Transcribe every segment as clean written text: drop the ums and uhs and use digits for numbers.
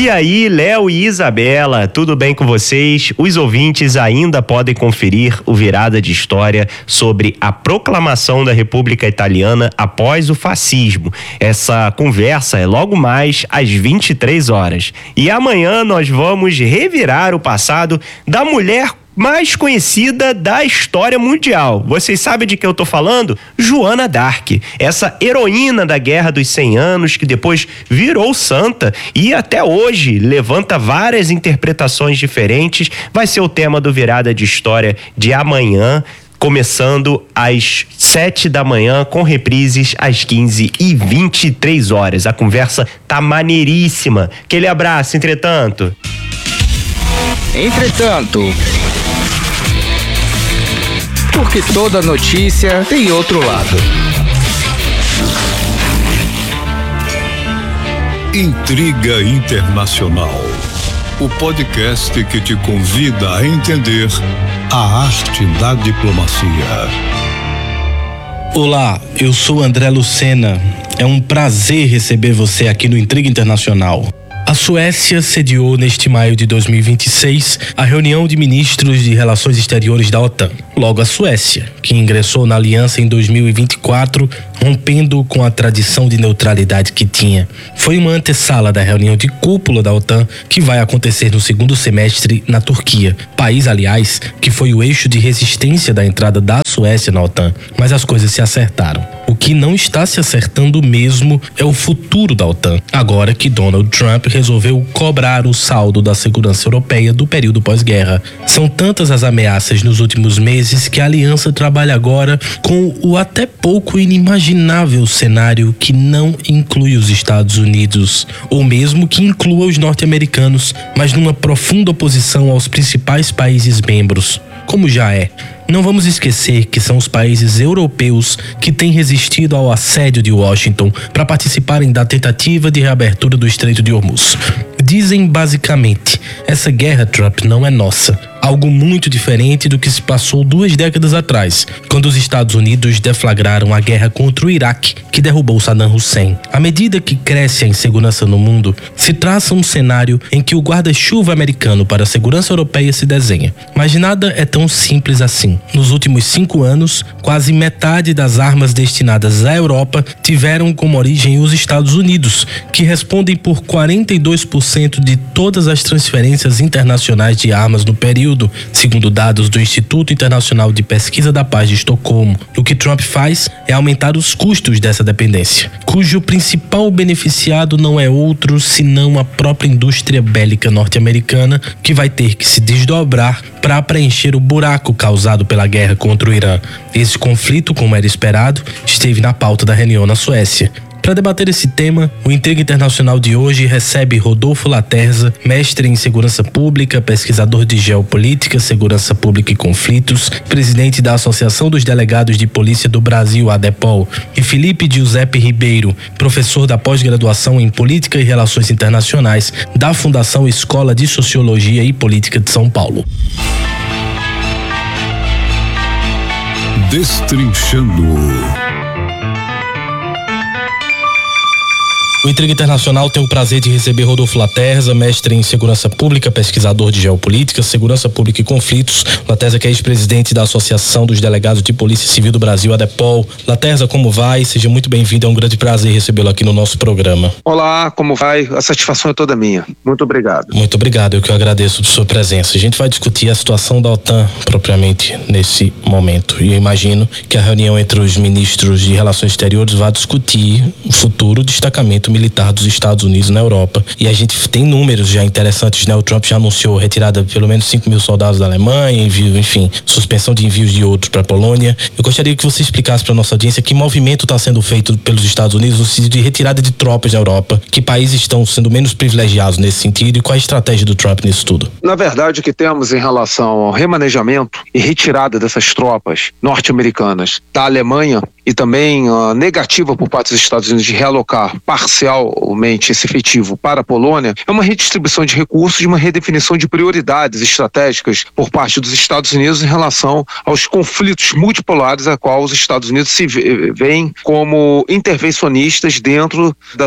E aí, Léo e Isabela, tudo bem com vocês? Os ouvintes ainda podem conferir o Virada de História sobre a proclamação da República Italiana após o fascismo. Essa conversa é logo mais às 23 horas. E amanhã nós vamos revirar o passado da mulher mais conhecida da história mundial. Vocês sabem de que eu tô falando? Joana d'Arc, essa heroína da Guerra dos 100 Anos que depois virou santa e até hoje levanta várias interpretações diferentes. Vai ser o tema do Virada de História de amanhã, começando às 7 da manhã, com reprises às 15 e 23 horas. A conversa tá maneiríssima. Aquele abraço, entretanto. Porque toda notícia tem outro lado. Intriga Internacional, o podcast que te convida a entender a arte da diplomacia. Olá, eu sou André Lucena. É um prazer receber você aqui no Intriga Internacional. A Suécia sediou neste maio de 2026 a reunião de ministros de Relações Exteriores da OTAN. Logo a Suécia, que ingressou na aliança em 2024, rompendo com a tradição de neutralidade que tinha. Foi uma antessala da reunião de cúpula da OTAN que vai acontecer no segundo semestre na Turquia. País, aliás, que foi o eixo de resistência da entrada da Suécia na OTAN. Mas as coisas se acertaram. O que não está se acertando mesmo é o futuro da OTAN, agora que Donald Trump resolveu cobrar o saldo da segurança europeia do período pós-guerra. São tantas as ameaças nos últimos meses que a aliança trabalha agora com o até pouco inimaginável cenário que não inclui os Estados Unidos, ou mesmo que inclua os norte-americanos, mas numa profunda oposição aos principais países membros, como já é. Não vamos esquecer que são os países europeus que têm resistido ao assédio de Washington para participarem da tentativa de reabertura do Estreito de Hormuz. Dizem basicamente, essa guerra, Trump, não é nossa. Algo muito diferente do que se passou 2 décadas atrás, quando os Estados Unidos deflagraram a guerra contra o Iraque, que derrubou Saddam Hussein. À medida que cresce a insegurança no mundo, se traça um cenário em que o guarda-chuva americano para a segurança europeia se desenha. Mas nada é tão simples assim. Nos últimos 5 anos, quase metade das armas destinadas à Europa tiveram como origem os Estados Unidos, que respondem por 42% de todas as transferências internacionais de armas no período, segundo dados do Instituto Internacional de Pesquisa da Paz de Estocolmo. O que Trump faz é aumentar os custos dessa dependência, cujo principal beneficiado não é outro senão a própria indústria bélica norte-americana, que vai ter que se desdobrar para preencher o buraco causado pela guerra contra o Irã. Esse conflito, como era esperado, esteve na pauta da reunião na Suécia. Para debater esse tema, o Intriga Internacional de hoje recebe Rodolfo Laterza, mestre em Segurança Pública, pesquisador de Geopolítica, Segurança Pública e Conflitos, presidente da Associação dos Delegados de Polícia do Brasil, ADEPOL, e Felipe Giuseppe Ribeiro, professor da pós-graduação em Política e Relações Internacionais da Fundação Escola de Sociologia e Política de São Paulo. Destrinchando. O Intriga Internacional tem o prazer de receber Rodolfo Laterza, mestre em Segurança Pública, pesquisador de Geopolítica, Segurança Pública e Conflitos. Laterza, que é ex-presidente da Associação dos Delegados de Polícia Civil do Brasil, ADEPOL. Laterza, como vai? Seja muito bem-vindo, é um grande prazer recebê-lo aqui no nosso programa. Olá, como vai? A satisfação é toda minha. Muito obrigado. Muito obrigado, eu que agradeço por sua presença. A gente vai discutir a situação da OTAN propriamente nesse momento. E eu imagino que a reunião entre os ministros de Relações Exteriores vai discutir o futuro destacamento militar dos Estados Unidos na Europa. E a gente tem números já interessantes, né? O Trump já anunciou retirada de pelo menos 5 mil soldados da Alemanha, envio, enfim, suspensão de envios de outros para a Polônia. Eu gostaria que você explicasse para a nossa audiência que movimento está sendo feito pelos Estados Unidos no sentido de retirada de tropas da Europa, que países estão sendo menos privilegiados nesse sentido e qual a estratégia do Trump nisso tudo? Na verdade, o que temos em relação ao remanejamento e retirada dessas tropas norte-americanas da Alemanha e também a negativa por parte dos Estados Unidos de realocar parceiros potencialmente esse efetivo para a Polônia é uma redistribuição de recursos e uma redefinição de prioridades estratégicas por parte dos Estados Unidos em relação aos conflitos multipolares a qual os Estados Unidos se veem como intervencionistas dentro da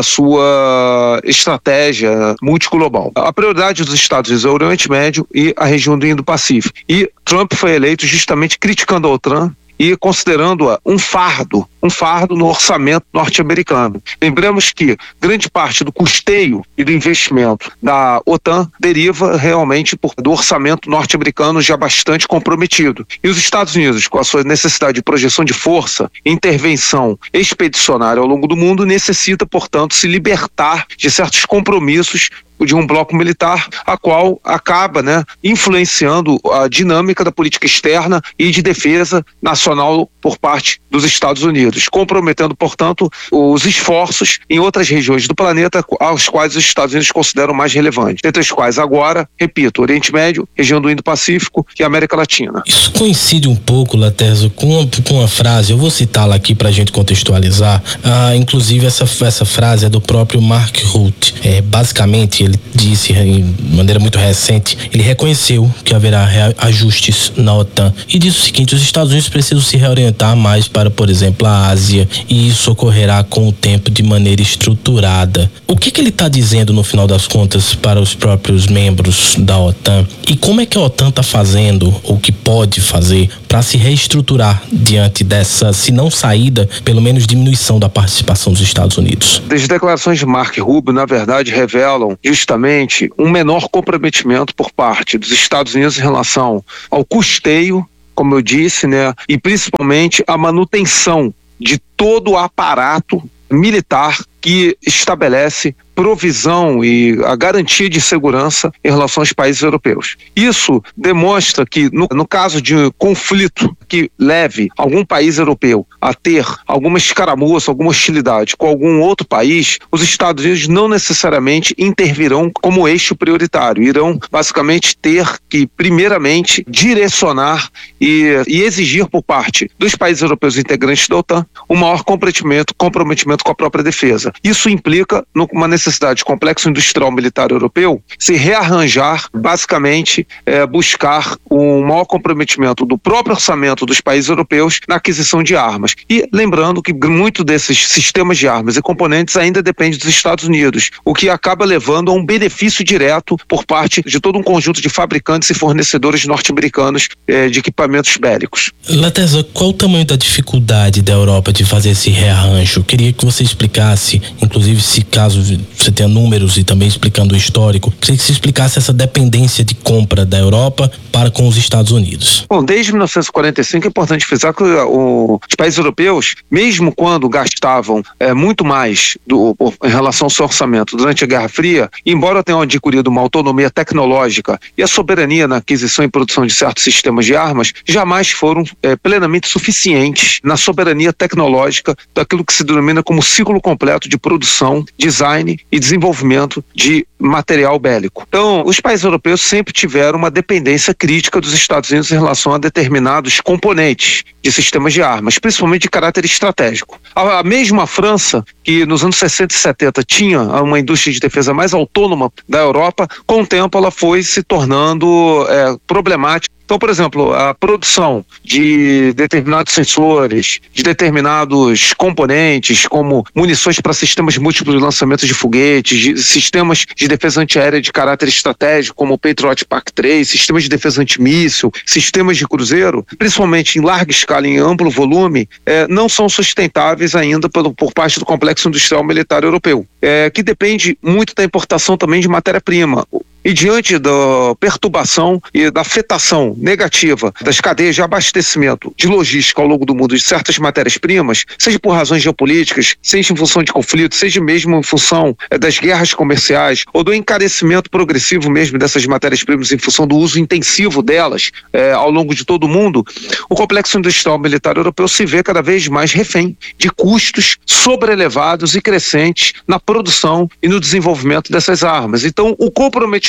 sua estratégia multiglobal. A prioridade dos Estados Unidos é o Oriente Médio e a região do Indo-Pacífico. E Trump foi eleito justamente criticando a OTAN e considerando-a um fardo no orçamento norte-americano. Lembramos que grande parte do custeio e do investimento da OTAN deriva realmente do orçamento norte-americano já bastante comprometido. E os Estados Unidos, com a sua necessidade de projeção de força e intervenção expedicionária ao longo do mundo, necessita, portanto, se libertar de certos compromissos de um bloco militar, a qual acaba influenciando a dinâmica da política externa e de defesa nacional por parte dos Estados Unidos, comprometendo, portanto, os esforços em outras regiões do planeta aos quais os Estados Unidos consideram mais relevantes, entre as quais agora, repito, Oriente Médio, região do Indo-Pacífico e América Latina. Isso coincide um pouco, Laterzo, com uma frase, eu vou citá-la aqui para a gente contextualizar, inclusive essa frase é do próprio Mark Rutte. Basicamente, ele disse, de maneira muito recente, ele reconheceu que haverá ajustes na OTAN e disse o seguinte: os Estados Unidos precisam se reorientar mais para, por exemplo, a Ásia, e isso ocorrerá com o tempo de maneira estruturada. O que ele está dizendo no final das contas para os próprios membros da OTAN? E como é que a OTAN está fazendo, ou que pode fazer, para se reestruturar diante dessa, se não saída, pelo menos diminuição da participação dos Estados Unidos? As declarações de Marco Rubio, na verdade, revelam justamente um menor comprometimento por parte dos Estados Unidos em relação ao custeio, como eu disse, e principalmente a manutenção de todo o aparato militar que estabelece provisão e a garantia de segurança em relação aos países europeus. Isso demonstra que, no caso de conflito que leve algum país europeu a ter alguma escaramuça, alguma hostilidade com algum outro país, os Estados Unidos não necessariamente intervirão como eixo prioritário, irão basicamente ter que, primeiramente, direcionar e exigir por parte dos países europeus integrantes da OTAN um maior comprometimento com a própria defesa. Isso implica numa necessidade de complexo industrial militar europeu se rearranjar, basicamente buscar um maior comprometimento do próprio orçamento dos países europeus na aquisição de armas. E lembrando que muito desses sistemas de armas e componentes ainda depende dos Estados Unidos, o que acaba levando a um benefício direto por parte de todo um conjunto de fabricantes e fornecedores norte-americanos de equipamentos bélicos. Laterzo, qual o tamanho da dificuldade da Europa de fazer esse rearranjo? Eu queria que você explicasse, inclusive se caso você tenha números e também explicando o histórico, queria que você explicasse essa dependência de compra da Europa para com os Estados Unidos. Bom, desde 1945 é importante frisar que os países europeus, mesmo quando gastavam muito mais em relação ao seu orçamento durante a Guerra Fria, embora tenham adquirido uma autonomia tecnológica e a soberania na aquisição e produção de certos sistemas de armas, jamais foram plenamente suficientes na soberania tecnológica daquilo que se denomina como ciclo completo de produção, design e desenvolvimento de material bélico. Então, os países europeus sempre tiveram uma dependência crítica dos Estados Unidos em relação a determinados componentes de sistemas de armas, principalmente de caráter estratégico. A mesma França, que nos anos 60 e 70 tinha uma indústria de defesa mais autônoma da Europa, com o tempo ela foi se tornando problemática. Então, por exemplo, a produção de determinados sensores, de determinados componentes, como munições para sistemas múltiplos de lançamento de foguetes, de sistemas de defesa antiaérea de caráter estratégico, como o Patriot PAC-3, sistemas de defesa antimíssil, sistemas de cruzeiro, principalmente em larga escala e em amplo volume, não são sustentáveis ainda por parte do complexo industrial militar europeu, que depende muito da importação também de matéria-prima. E diante da perturbação e da afetação negativa das cadeias de abastecimento de logística ao longo do mundo de certas matérias-primas, seja por razões geopolíticas, seja em função de conflitos, seja mesmo em função das guerras comerciais ou do encarecimento progressivo mesmo dessas matérias-primas em função do uso intensivo delas ao longo de todo o mundo, o complexo industrial militar europeu se vê cada vez mais refém de custos sobrelevados e crescentes na produção e no desenvolvimento dessas armas. Então, o comprometimento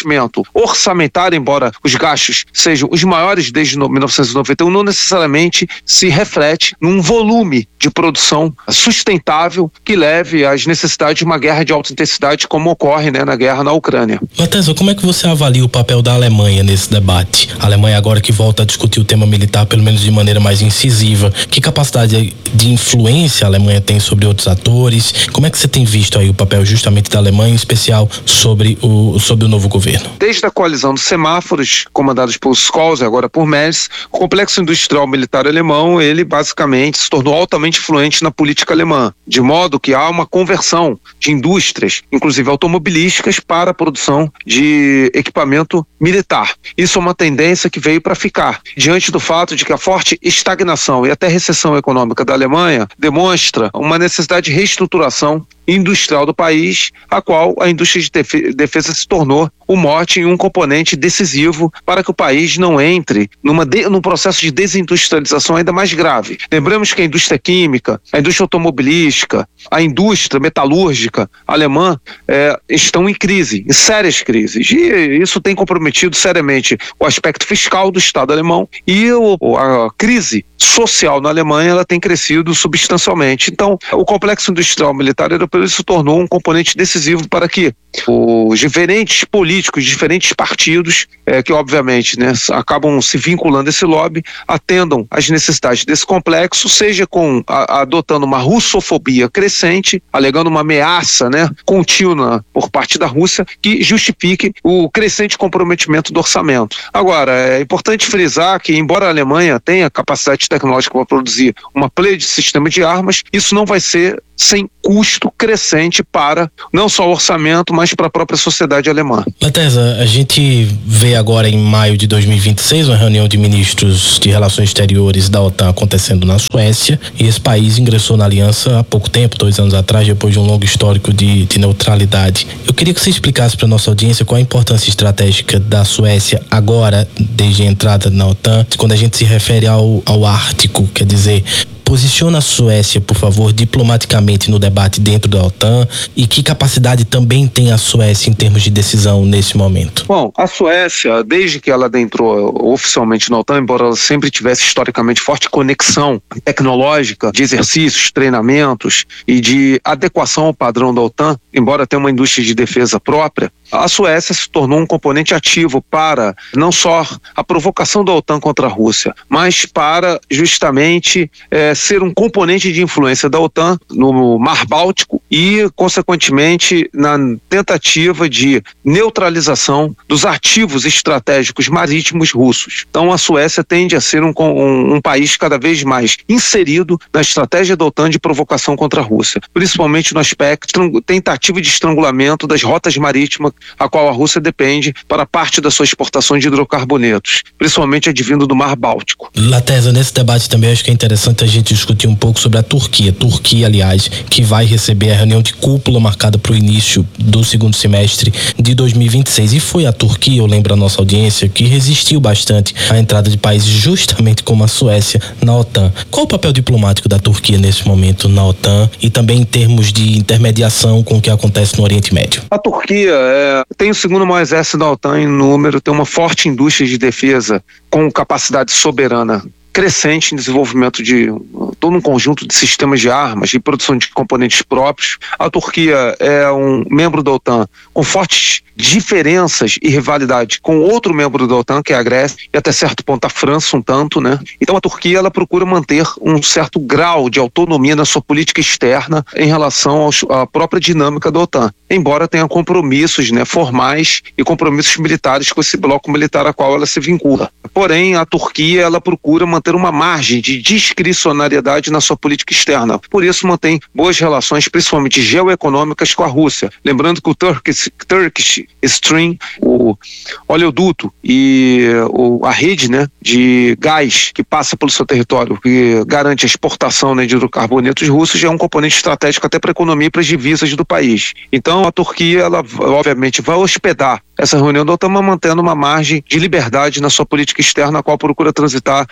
comprometimento orçamentário, embora os gastos sejam os maiores desde 1991, não necessariamente se reflete num volume de produção sustentável que leve às necessidades de uma guerra de alta intensidade, como ocorre, né, na guerra na Ucrânia. Matheus, como é que você avalia o papel da Alemanha nesse debate? A Alemanha agora que volta a discutir o tema militar, pelo menos de maneira mais incisiva. Que capacidade de influência a Alemanha tem sobre outros atores? Como é que você tem visto aí o papel justamente da Alemanha, em especial sobre o novo governo? Desde a coalizão dos semáforos, comandados por Scholz e agora por Merz, o complexo industrial militar alemão, ele basicamente se tornou altamente influente na política alemã, de modo que há uma conversão de indústrias, inclusive automobilísticas, para a produção de equipamento militar. Isso é uma tendência que veio para ficar, diante do fato de que a forte estagnação e até recessão econômica da Alemanha demonstra uma necessidade de reestruturação industrial do país, a qual a indústria de defesa se tornou o mote e um componente decisivo para que o país não entre num processo de desindustrialização ainda mais grave. Lembramos que a indústria química, a indústria automobilística, a indústria metalúrgica alemã estão em crise, em sérias crises, e isso tem comprometido seriamente o aspecto fiscal do Estado alemão, e a crise social na Alemanha ela tem crescido substancialmente. Então, o complexo industrial militar europeu se tornou um componente decisivo para que os diferentes políticos, diferentes partidos, que obviamente, né, acabam se vinculando a esse lobby, atendam às necessidades desse complexo, seja adotando uma russofobia crescente, alegando uma ameaça, né, contínua por parte da Rússia, que justifique o crescente comprometimento do orçamento. Agora, é importante frisar que, embora a Alemanha tenha capacidade tecnológica para produzir uma pleia de sistema de armas, isso não vai ser sem custo crescente para não só o orçamento, mas para a própria sociedade alemã. Latesa, a gente vê agora em maio de 2026 uma reunião de ministros de relações exteriores da OTAN acontecendo na Suécia, e esse país ingressou na aliança há pouco tempo, 2 anos atrás, depois de um longo histórico de neutralidade. Eu queria que você explicasse para a nossa audiência qual a importância estratégica da Suécia agora, desde a entrada na OTAN, quando a gente se refere ao Ártico, quer dizer, posiciona a Suécia, por favor, diplomaticamente no debate dentro da OTAN, e que capacidade também tem a Suécia em termos de decisão nesse momento? Bom, a Suécia, desde que ela adentrou oficialmente na OTAN, embora ela sempre tivesse historicamente forte conexão tecnológica, de exercícios, treinamentos e de adequação ao padrão da OTAN, embora tenha uma indústria de defesa própria, a Suécia se tornou um componente ativo para não só a provocação da OTAN contra a Rússia, mas para justamente ser um componente de influência da OTAN no Mar Báltico e, consequentemente, na tentativa de neutralização dos ativos estratégicos marítimos russos. Então, a Suécia tende a ser um país cada vez mais inserido na estratégia da OTAN de provocação contra a Rússia, principalmente no aspecto tentativa de estrangulamento das rotas marítimas a qual a Rússia depende para parte da sua exportação de hidrocarbonetos, principalmente advindo do Mar Báltico. Latesa, nesse debate também acho que é interessante a gente discutir um pouco sobre a Turquia. Turquia, aliás, que vai receber a reunião de cúpula marcada para o início do segundo semestre de 2026. E foi a Turquia, eu lembro a nossa audiência, que resistiu bastante à entrada de países justamente como a Suécia na OTAN. Qual o papel diplomático da Turquia nesse momento na OTAN e também em termos de intermediação com o que acontece no Oriente Médio? A Turquia tem o segundo maior exército da OTAN em número, tem uma forte indústria de defesa com capacidade soberana crescente em desenvolvimento de todo um conjunto de sistemas de armas e produção de componentes próprios. A Turquia é um membro da OTAN com fortes diferenças e rivalidade com outro membro da OTAN, que é a Grécia, e até certo ponto a França um tanto, né? Então a Turquia ela procura manter um certo grau de autonomia na sua política externa em relação à própria dinâmica da OTAN, embora tenha compromissos, né, formais e compromissos militares com esse bloco militar a qual ela se vincula. Porém, a Turquia ela procura manter uma margem de discricionariedade na sua política externa. Por isso mantém boas relações, principalmente geoeconômicas, com a Rússia. Lembrando que o Turkish Stream, o oleoduto e a rede, né, de gás que passa pelo seu território, que garante a exportação, né, de hidrocarbonetos russos, já é um componente estratégico até para a economia e para as divisas do país. Então a Turquia, ela obviamente vai hospedar essa reunião da OTAN, mantendo uma margem de liberdade na sua política externa, a qual procura transitar entre várias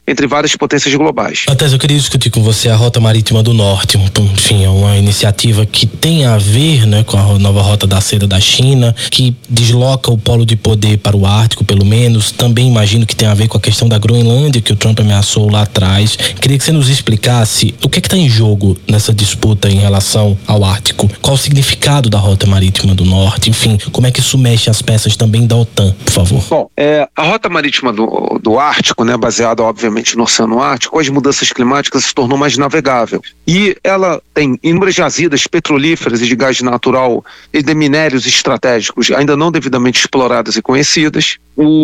várias potências globais. Matheus, eu queria discutir com você a Rota Marítima do Norte. Enfim, é uma iniciativa que tem a ver, né, com a nova Rota da Seda da China, que desloca o polo de poder para o Ártico, pelo menos. Também imagino que tem a ver com a questão da Groenlândia, que o Trump ameaçou lá atrás. Queria que você nos explicasse o que está em jogo nessa disputa em relação ao Ártico. Qual o significado da Rota Marítima do Norte? Enfim, como é que isso mexe as peças também da OTAN, por favor? Bom, a Rota Marítima do Ártico, né, baseada obviamente no Oceano Ártico, com as mudanças climáticas se tornou mais navegável. E ela tem inúmeras jazidas petrolíferas e de gás natural e de minérios estratégicos ainda não devidamente exploradas e conhecidas.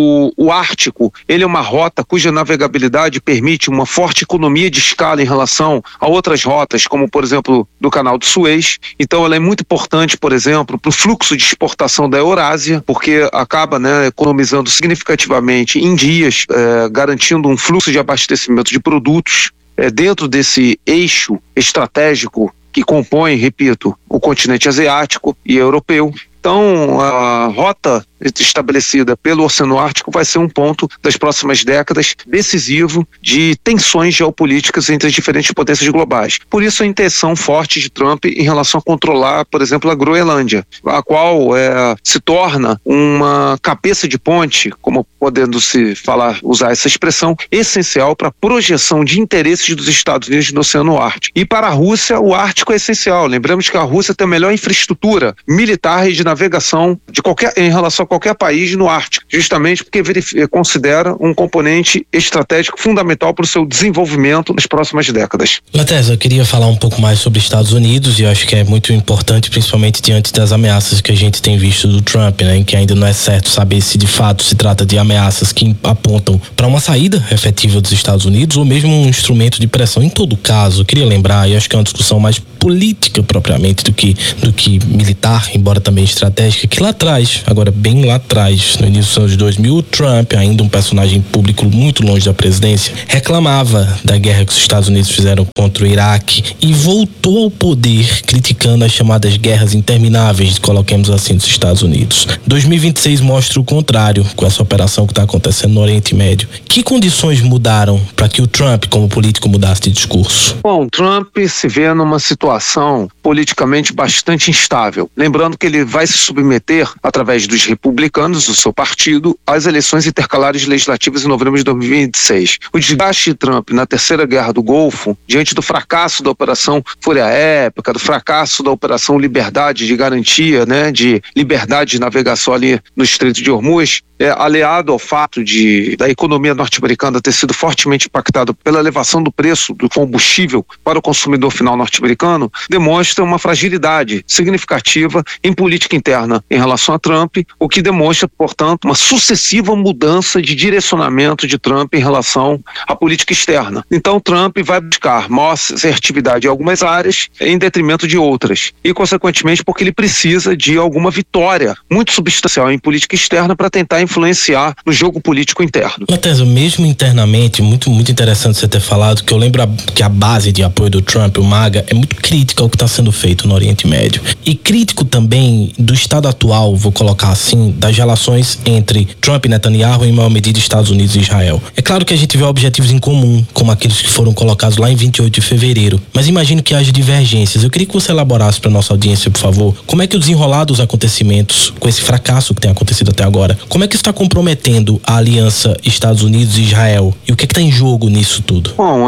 O Ártico, ele é uma rota cuja navegabilidade permite uma forte economia de escala em relação a outras rotas, como por exemplo do Canal de Suez. Então ela é muito importante, por exemplo, para o fluxo de exportação da Eurásia, porque acaba, né, economizando significativamente em dias, garantindo um fluxo de abastecimento de produtos dentro desse eixo estratégico que compõe, repito, o continente asiático e europeu. Então, a rota estabelecida pelo Oceano Ártico vai ser um ponto das próximas décadas decisivo de tensões geopolíticas entre as diferentes potências globais. Por isso a intenção forte de Trump em relação a controlar, por exemplo, a Groenlândia, a qual se torna uma cabeça de ponte, como podendo-se usar essa expressão, essencial para a projeção de interesses dos Estados Unidos no Oceano Ártico. E para a Rússia, o Ártico é essencial. Lembramos que a Rússia tem a melhor infraestrutura militar e de navegação em relação a qualquer país no Ártico, justamente porque considera um componente estratégico fundamental para o seu desenvolvimento nas próximas décadas. Matheus, eu queria falar um pouco mais sobre Estados Unidos e eu acho que é muito importante, principalmente diante das ameaças que a gente tem visto do Trump, né, em que ainda não é certo saber se de fato se trata de ameaças que apontam para uma saída efetiva dos Estados Unidos ou mesmo um instrumento de pressão. Em todo caso, eu queria lembrar, e acho que é uma discussão mais política propriamente do que militar, embora também estratégica, que lá atrás, agora bem lá atrás, no início dos anos 2000, o Trump, ainda um personagem público muito longe da presidência, reclamava da guerra que os Estados Unidos fizeram contra o Iraque e voltou ao poder criticando as chamadas guerras intermináveis, coloquemos assim, dos Estados Unidos. 2026 mostra o contrário com essa operação que está acontecendo no Oriente Médio. Que condições mudaram para que o Trump, como político, mudasse de discurso? Bom, Trump se vê numa situação politicamente bastante instável. Lembrando que ele vai se submeter, através dos republicanos, do seu partido, às eleições intercalares legislativas em novembro de 2026. O desgaste de Trump na terceira guerra do Golfo, diante do fracasso da Operação Fúria Épica, do fracasso da Operação Liberdade de garantia, né, de liberdade de navegação ali no Estreito de Hormuz, aliado ao fato da economia norte-americana ter sido fortemente impactada pela elevação do preço do combustível para o consumidor final norte-americano, demonstra uma fragilidade significativa em política interna em relação a Trump, o que demonstra, portanto, uma sucessiva mudança de direcionamento de Trump em relação à política externa. Então, Trump vai buscar maior assertividade em algumas áreas em detrimento de outras, e, consequentemente, porque ele precisa de alguma vitória muito substancial em política externa para tentar influenciar no jogo político interno. Matheus, mesmo internamente, muito interessante você ter falado, que eu lembro que a base de apoio do Trump, o MAGA, é muito crítica ao que está sendo feito no Oriente Médio. E crítico também do estado atual, vou colocar assim, das relações entre Trump e Netanyahu e, em maior medida, Estados Unidos e Israel. É claro que a gente vê objetivos em comum, como aqueles que foram colocados lá em 28 de fevereiro, mas imagino que haja divergências. Eu queria que você elaborasse para nossa audiência, por favor, como é que o desenrolar dos acontecimentos, com esse fracasso que tem acontecido até agora, como é que está comprometendo a aliança Estados Unidos e Israel? E o que está em jogo nisso tudo? Bom,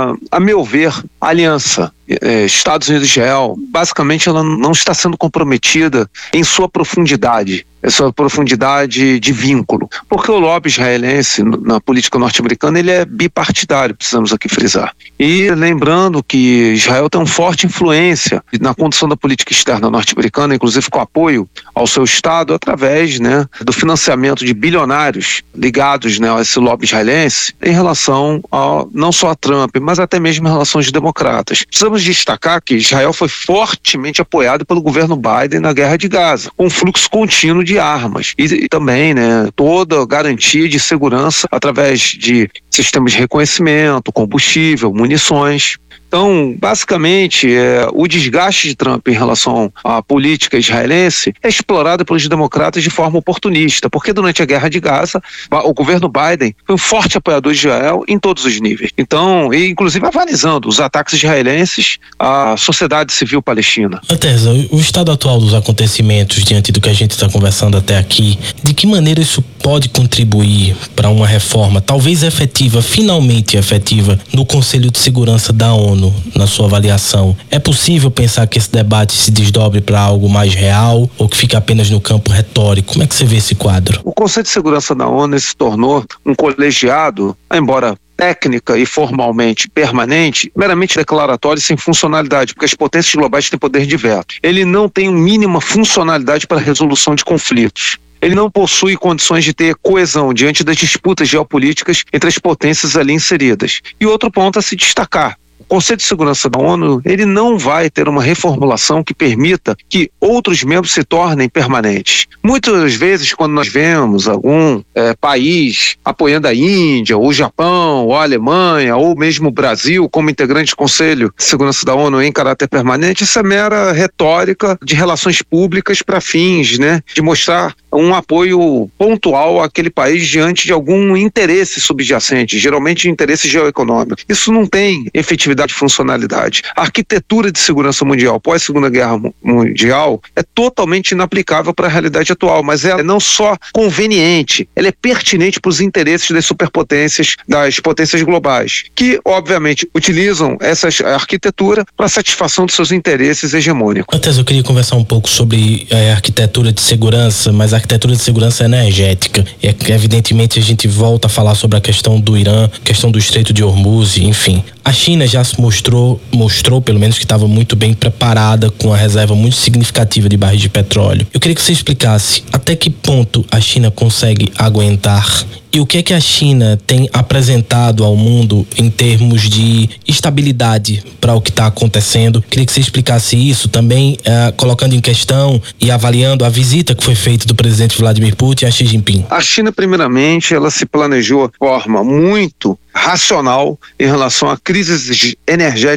a meu ver, a aliança Estados Unidos e Israel, basicamente ela não está sendo comprometida em sua profundidade de vínculo, porque o lobby israelense na política norte-americana ele é bipartidário, precisamos aqui frisar. E lembrando que Israel tem uma forte influência na condução da política externa norte-americana, inclusive com apoio ao seu Estado através, né, do financiamento de bilionários ligados, né, a esse lobby israelense em relação não só a Trump, mas até mesmo em relação aos democratas. Precisamos destacar que Israel foi fortemente apoiado pelo governo Biden na guerra de Gaza, com um fluxo contínuo de armas e também, né, toda garantia de segurança através de sistemas de reconhecimento, combustível, munições. Então, basicamente, o desgaste de Trump em relação à política israelense é explorado pelos democratas de forma oportunista, porque durante a guerra de Gaza, o governo Biden foi um forte apoiador de Israel em todos os níveis. Então, e inclusive avalizando os ataques israelenses à sociedade civil palestina. Tesa, o estado atual dos acontecimentos, diante do que a gente está conversando até aqui, de que maneira isso pode contribuir para uma reforma, talvez efetiva, finalmente efetiva, no Conselho de Segurança da ONU, na sua avaliação? É possível pensar que esse debate se desdobre para algo mais real ou que fica apenas no campo retórico? Como é que você vê esse quadro? O Conselho de Segurança da ONU se tornou um colegiado, embora técnica e formalmente permanente, meramente declaratório e sem funcionalidade, porque as potências globais têm poder de veto. Ele não tem mínima funcionalidade para a resolução de conflitos. Ele não possui condições de ter coesão diante das disputas geopolíticas entre as potências ali inseridas. E outro ponto a se destacar: o Conselho de Segurança da ONU, ele não vai ter uma reformulação que permita que outros membros se tornem permanentes. Muitas vezes, quando nós vemos algum país apoiando a Índia, ou o Japão, ou a Alemanha, ou mesmo o Brasil como integrante do Conselho de Segurança da ONU em caráter permanente, isso é mera retórica de relações públicas para fins, de mostrar um apoio pontual àquele país diante de algum interesse subjacente, geralmente interesse geoeconômico. Isso não tem efetividade e funcionalidade. A arquitetura de segurança mundial pós-Segunda Guerra Mundial é totalmente inaplicável para a realidade atual, mas ela é não só conveniente, ela é pertinente para os interesses das superpotências, das potências globais, que, obviamente, utilizam essa arquitetura para a satisfação dos seus interesses hegemônicos. Antes eu queria conversar um pouco sobre a arquitetura de segurança, mas a arquitetura de segurança energética. E evidentemente a gente volta a falar sobre a questão do Irã, questão do Estreito de Hormuz, enfim. A China já se mostrou pelo menos que estava muito bem preparada, com uma reserva muito significativa de barris de petróleo. Eu queria que você explicasse até que ponto a China consegue aguentar e o que é que a China tem apresentado ao mundo em termos de estabilidade para o que está acontecendo. Queria que você explicasse isso também, colocando em questão e avaliando a visita que foi feita do presidente Vladimir Putin a Xi Jinping. A China, primeiramente, ela se planejou de forma muito racional em relação à crise energética